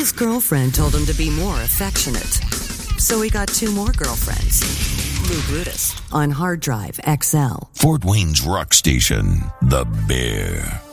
His girlfriend told him to be more affectionate. So he got 2 more girlfriends. Lou Brutus on Hard Drive XL. Fort Wayne's Rock Station, The Bear.